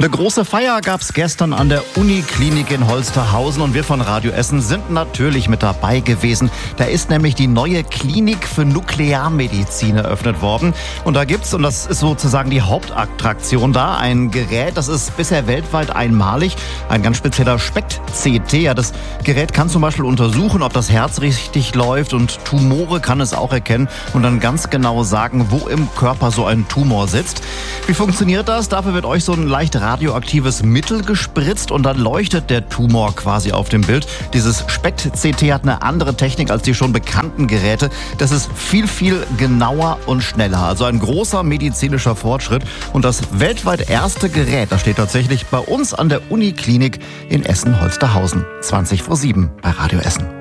Eine große Feier gab es gestern an der Uniklinik in Holsterhausen und wir von Radio Essen sind natürlich mit dabei gewesen. Da ist nämlich die neue Klinik für Nuklearmedizin eröffnet worden. Und da gibt's, und das ist sozusagen die Hauptattraktion da, ein Gerät, das ist bisher weltweit einmalig, ein ganz spezieller SPECT-CT. Ja, das Gerät kann zum Beispiel untersuchen, ob das Herz richtig läuft, und Tumore kann es auch erkennen und dann ganz genau sagen, wo im Körper so ein Tumor sitzt. Wie funktioniert das? Dafür wird euch so ein leicht radioaktives Mittel gespritzt und dann leuchtet der Tumor quasi auf dem Bild. Dieses SPECT-CT hat eine andere Technik als die schon bekannten Geräte. Das ist viel, viel genauer und schneller. Also ein großer medizinischer Fortschritt und das weltweit erste Gerät, das steht tatsächlich bei uns an der Uniklinik in Essen-Holsterhausen. 7:20 bei Radio Essen.